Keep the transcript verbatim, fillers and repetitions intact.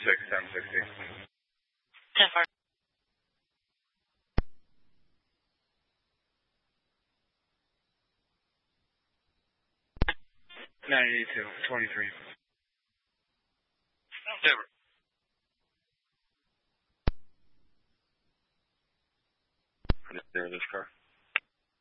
six, ten sixty. ten four. nine eighty-two, twenty-three. Denver. There, this car.